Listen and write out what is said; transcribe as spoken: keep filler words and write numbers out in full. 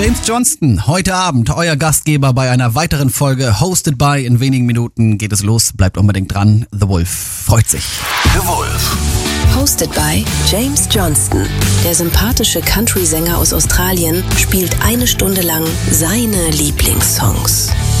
James Johnston, heute Abend euer Gastgeber bei einer weiteren Folge Hosted by. In wenigen Minuten geht es los, bleibt unbedingt dran. The Wolf freut sich. The Wolf. Hosted by James Johnston. Der sympathische Country-Sänger aus Australien spielt eine Stunde lang seine Lieblingssongs.